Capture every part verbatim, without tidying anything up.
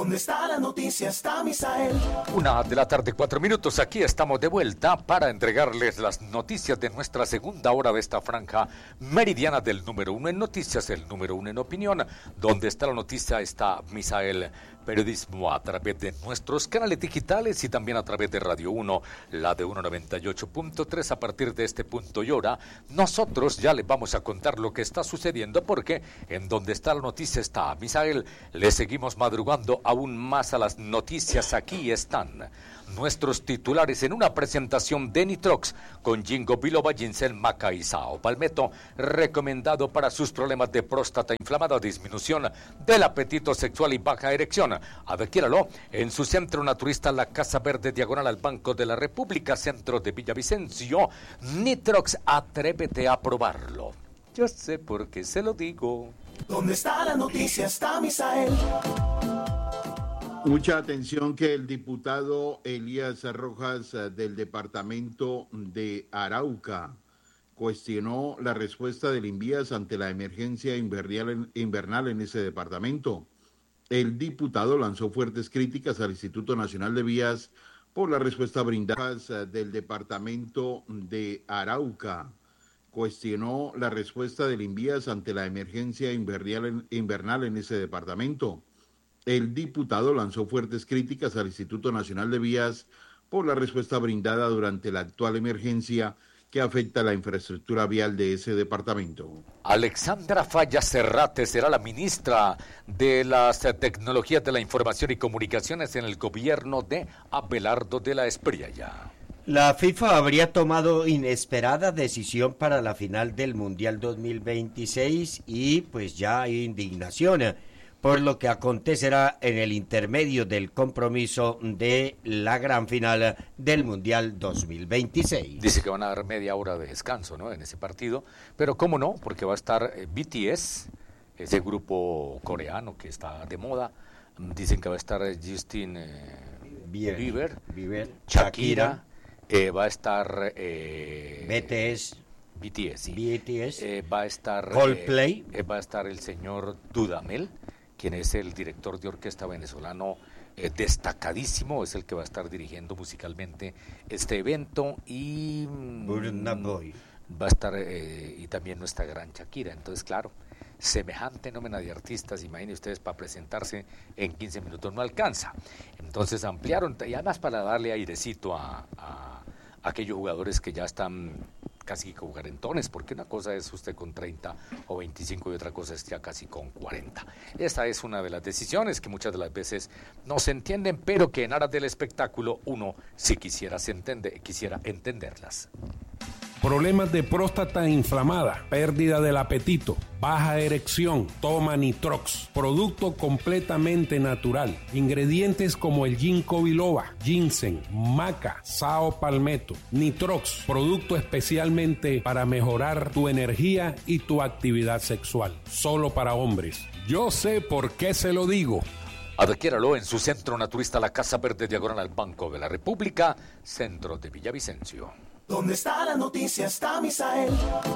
¿Dónde está la noticia? Está Misael. Una de la tarde, cuatro minutos. Aquí estamos de vuelta para entregarles las noticias de nuestra segunda hora de esta franja meridiana del número uno en noticias, el número uno en opinión. Donde está la noticia está Misael. Periodismo a través de nuestros canales digitales y también a través de Radio uno, la de uno noventa y ocho punto tres. A partir de este punto y hora, nosotros ya les vamos a contar lo que está sucediendo, porque en donde está la noticia está Misael. Le seguimos madrugando aún más a las noticias. Aquí están nuestros titulares en una presentación de Nitrox con Ginkgo biloba, ginseng, maca y sao palmetto, recomendado para sus problemas de próstata inflamada, disminución del apetito sexual y baja erección. Adquiéralo en su centro naturista La Casa Verde, diagonal al Banco de la República, centro de Villavicencio. Nitrox, atrévete a probarlo. Yo sé por qué se lo digo. ¿Dónde está la noticia? Está Misael. Mucha atención que el diputado Elías Rojas del departamento de Arauca cuestionó la respuesta del INVIAS ante la emergencia invernal, invernal en ese departamento. El diputado lanzó fuertes críticas al Instituto Nacional de Vías por la respuesta brindada del departamento de Arauca. Cuestionó la respuesta del INVIAS ante la emergencia invernal, invernal en ese departamento. El diputado lanzó fuertes críticas al Instituto Nacional de Vías por la respuesta brindada durante la actual emergencia que afecta la infraestructura vial de ese departamento. Alexandra Falla Serrate será la ministra de las Tecnologías de la Información y Comunicaciones en el gobierno de Abelardo de la Espriella. La FIFA habría tomado inesperada decisión para la final del Mundial dos mil veintiséis y pues ya hay indignación por lo que acontecerá en el intermedio del compromiso de la gran final del Mundial dos mil veintiséis. Dice que van a dar media hora de descanso, ¿no?, en ese partido, pero cómo no, porque va a estar eh, B T S, ese grupo coreano que está de moda. Dicen que va a estar Justin eh, Bieber, Bieber, Bieber, Shakira, eh, va a estar eh, B T S, B T S, sí. B T S, eh, va a estar Coldplay, eh, va a estar el señor Dudamel, quien es el director de orquesta venezolano eh, destacadísimo, es el que va a estar dirigiendo musicalmente este evento, y Burna Boy va a estar eh, y también nuestra gran Shakira. Entonces, claro, semejante nómina de artistas, imaginen ustedes, para presentarse en quince minutos no alcanza. Entonces ampliaron, y además para darle airecito a, a, a aquellos jugadores que ya están casi con cuarentones, porque una cosa es usted con treinta o veinticinco y otra cosa es ya casi con cuarenta. Esta es una de las decisiones que muchas de las veces no se entienden, pero que en aras del espectáculo uno sí quisiera, se entende, quisiera entenderlas. Problemas de próstata inflamada, pérdida del apetito, baja erección, toma Nitrox, producto completamente natural, ingredientes como el Ginkgo biloba, ginseng, maca, sao palmetto. Nitrox, producto especialmente para mejorar tu energía y tu actividad sexual, solo para hombres. Yo sé por qué se lo digo. Adquiéralo en su centro naturista La Casa Verde, diagonal al Banco de la República, centro de Villavicencio. ¿Dónde está la noticia? Está Misael.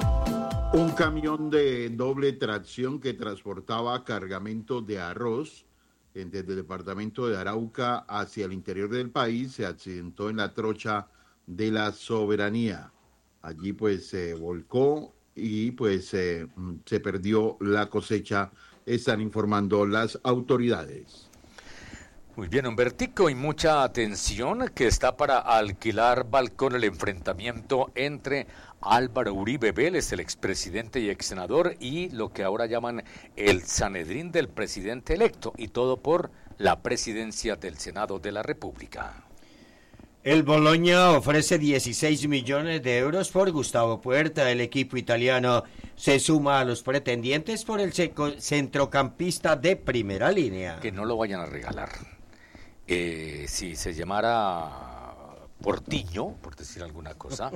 Un camión de doble tracción que transportaba cargamento de arroz desde el departamento de Arauca hacia el interior del país se accidentó en la trocha de la Soberanía. Allí pues se volcó y pues eh, se perdió la cosecha, están informando las autoridades. Muy bien, Humbertico, y mucha atención que está para alquilar balcón el enfrentamiento entre Álvaro Uribe Vélez, el expresidente y exsenador, y lo que ahora llaman el Sanedrín del presidente electo, y todo por la presidencia del Senado de la República. El Bologna ofrece dieciséis millones de euros por Gustavo Puerta. El equipo italiano se suma a los pretendientes por el centrocampista de primera línea. Que no lo vayan a regalar. Eh, si se llamara Portiño, por decir alguna cosa,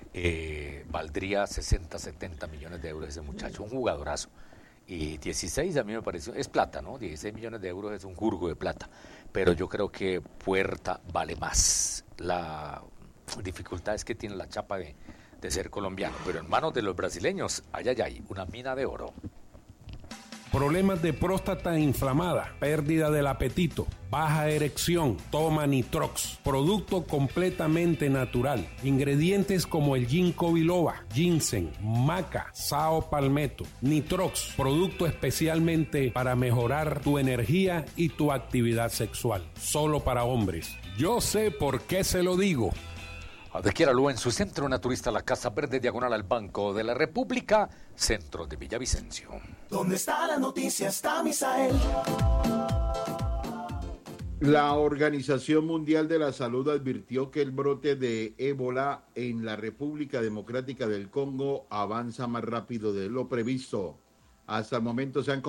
eh, valdría sesenta, setenta millones de euros ese muchacho, un jugadorazo. Y dieciséis a mí me pareció, es plata, ¿no? dieciséis millones de euros es un jurgo de plata, pero yo creo que Puerta vale más. La dificultad es que tiene la chapa de, de ser colombiano, pero en manos de los brasileños, ay, ay, ay, una mina de oro. problemas de próstata inflamada, pérdida del apetito, baja erección, toma Nitrox, producto completamente natural. Ingredientes como el ginkgo biloba, ginseng, maca, sao palmetto. Nitrox, producto especialmente para mejorar tu energía y tu actividad sexual. Solo para hombres. Yo sé por qué se lo digo. Adquiéralo en su centro naturista La Casa Verde, diagonal al Banco de la República, centro de Villavicencio. ¿Dónde está la noticia? Está Misael. La Organización Mundial de la Salud advirtió que el brote de ébola en la República Democrática del Congo avanza más rápido de lo previsto. Hasta el momento se han